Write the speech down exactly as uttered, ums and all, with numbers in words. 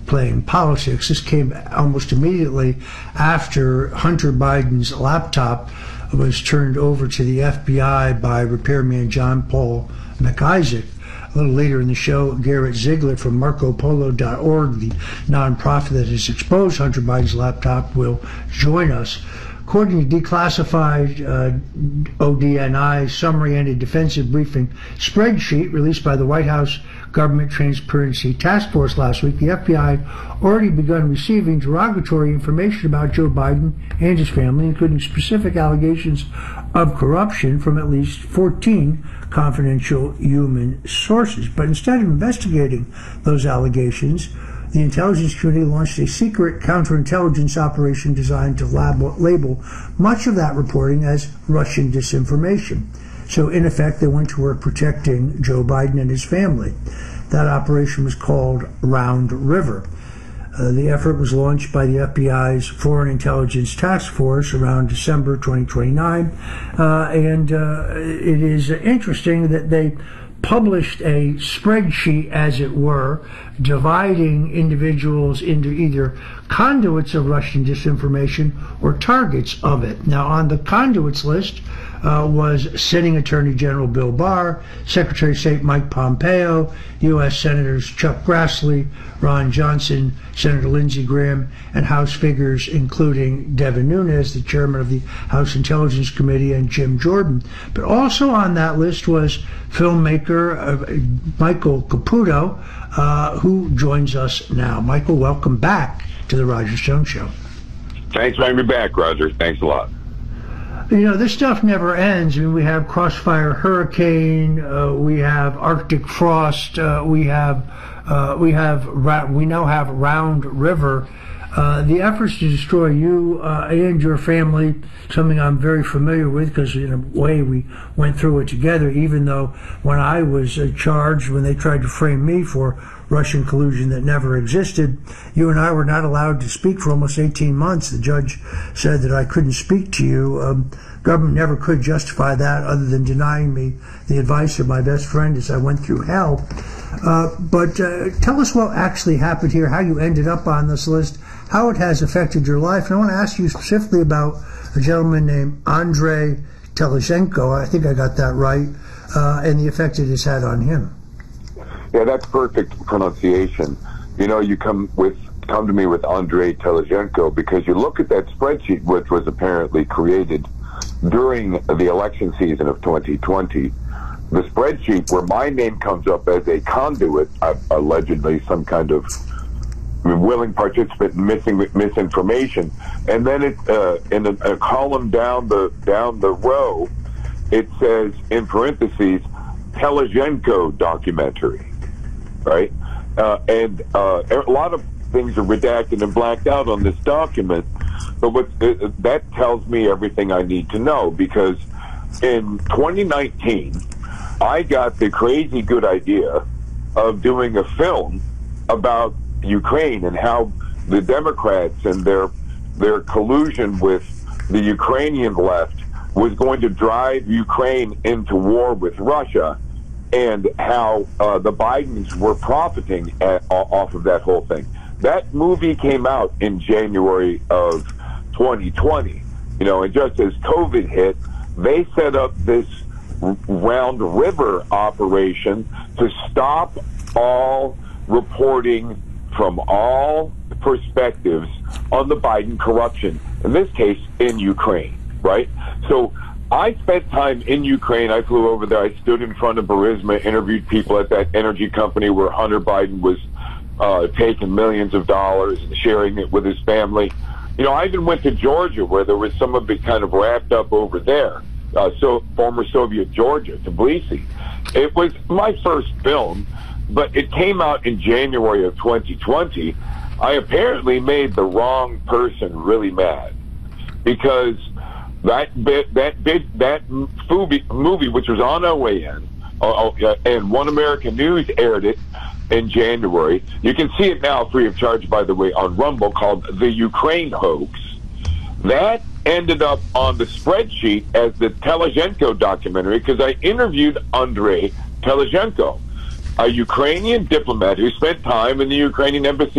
playing politics. This came almost immediately after Hunter Biden's laptop was turned over to the F B I by repairman John Paul McIsaac. A little later in the show, Garrett Ziegler from Marco Polo dot org, the nonprofit that has exposed Hunter Biden's laptop, will join us. According to declassified uh, O D N I summary and a defensive briefing spreadsheet released by the White House Government Transparency Task Force last week, the F B I already begun receiving derogatory information about Joe Biden and his family, including specific allegations of corruption from at least fourteen confidential human sources. But instead of investigating those allegations, the intelligence community launched a secret counterintelligence operation designed to lab- label much of that reporting as Russian disinformation. So, in effect, they went to work protecting Joe Biden and his family. That operation was called Round River. Uh, the effort was launched by the F B I's Foreign Intelligence Task Force around December twenty twenty-nine, uh, and uh, it is interesting that they published a spreadsheet, as it were, dividing individuals into either conduits of Russian disinformation or targets of it. Now, on the conduits list uh, was sitting Attorney General Bill Barr, Secretary of State Mike Pompeo, U S Senators Chuck Grassley, Ron Johnson, Senator Lindsey Graham, and House figures including Devin Nunes, the chairman of the House Intelligence Committee, and Jim Jordan. But also on that list was filmmaker uh, Michael Caputo, uh, who joins us now. Michael, welcome back to the Roger Stone Show. Thanks for having me back, Roger. Thanks a lot. You know, this stuff never ends. I mean, we have Crossfire Hurricane, uh, we have Arctic Frost, uh, we have, uh, we have, we now have Round River. Uh, the efforts to destroy you uh, and your family, something I'm very familiar with because in a way we went through it together, even though when I was uh, charged, when they tried to frame me for Russian collusion that never existed, you and I were not allowed to speak for almost eighteen months. The judge said that I couldn't speak to you. Um, government never could justify that other than denying me the advice of my best friend as I went through hell. Uh, but uh, tell us what actually happened here, how you ended up on this list, how it has affected your life. And I want to ask you specifically about a gentleman named Andrei Telizhenko, I think I got that right, uh, and the effect it has had on him. Yeah, that's perfect pronunciation. You know, you come with come to me with Andrei Telizhenko because you look at that spreadsheet, which was apparently created during the election season of twenty twenty. The spreadsheet where my name comes up as a conduit, uh, allegedly some kind of willing participant in missing misinformation, and then it uh, in a, a column down the down the row, it says in parentheses Telizhenko documentary, right? Uh, and uh, a lot of things are redacted and blacked out on this document, but what uh, that tells me everything I need to know, because in twenty nineteen, I got the crazy good idea of doing a film about Ukraine and how the Democrats and their their collusion with the Ukrainian left was going to drive Ukraine into war with Russia, and how uh, the Bidens were profiting at, off of that whole thing. That movie came out in January of twenty twenty, you know, and just as COVID hit, they set up this Round River operation to stop all reporting from all perspectives on the Biden corruption, in this case in Ukraine, right? So I spent time in Ukraine. I flew over there. I stood in front of Burisma, interviewed people at that energy company where Hunter Biden was uh, taking millions of dollars and sharing it with his family. You know, I even went to Georgia, where there was some of it kind of wrapped up over there. Uh, so former Soviet Georgia, Tbilisi. It was my first film, but it came out in January of twenty twenty. I apparently made the wrong person really mad, because that bit, that bit, that movie, movie, which was on O A N, uh, and One American News aired it in January. You can see it now free of charge, by the way, on Rumble, called The Ukraine Hoax. That ended up on the spreadsheet as the Telizhenko documentary, because I interviewed Andrei Telizhenko, a Ukrainian diplomat who spent time in the Ukrainian embassy